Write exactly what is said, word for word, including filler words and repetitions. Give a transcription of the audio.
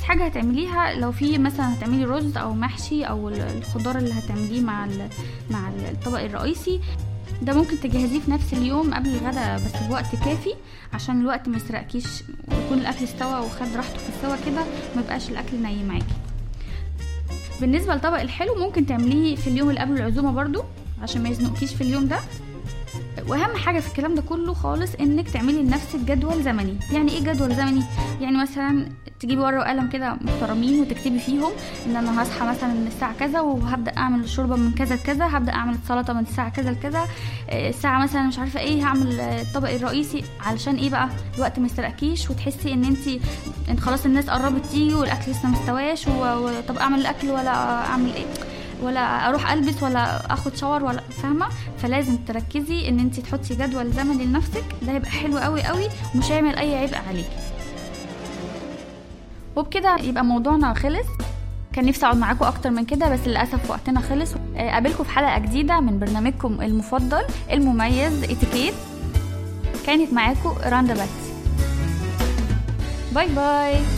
حاجه هتعمليها لو في مثلا هتعملي رز او محشي او الخضار اللي هتعمليه مع مع الطبق الرئيسي، ده ممكن تجهزيه في نفس اليوم قبل الغداء بس بوقت كافي عشان الوقت ما يسرقكيش ويكون الاكل استوى وخد راحته في السوا كده، ما يبقاش الاكل ني معاكي. بالنسبه للطبق الحلو ممكن تعمليه في اليوم اللي قبل العزومه برضو عشان ما يزنقكيش في اليوم ده. واهم حاجه في الكلام ده كله خالص انك تعملي لنفسك جدول زمني. يعني ايه جدول زمني؟ يعني مثلا تجيبي ورقه وقلم كده محترمين وتكتبي فيهم ان انا هصحى مثلا من الساعه كذا وهبدا اعمل الشوربه من كذا لكذا، هبدا اعمل السلطه من الساعه كذا لكذا، الساعه مثلا مش عارفه ايه هعمل الطبق الرئيسي. علشان ايه بقى؟ الوقت ما يسرقكيش وتحسي ان انت ان خلاص الناس قربت تيجي والاكل لسه مستواش، طب اعمل الاكل ولا اعمل ايه ولا اروح البس ولا اخد شاور ولا فاهمه. فلازم تركزي ان انت تحطي جدول زمني لنفسك، ده هيبقى حلو قوي قوي ومش هيعمل اي عبء عليكي. وبكده يبقى موضوعنا خلص. كان نفسي اقعد معاكم اكتر من كده بس للاسف وقتنا خلص. اقابلكم في حلقه جديده من برنامجكم المفضل المميز اتيكيت. كانت معاكم راندا باتي. باي باي.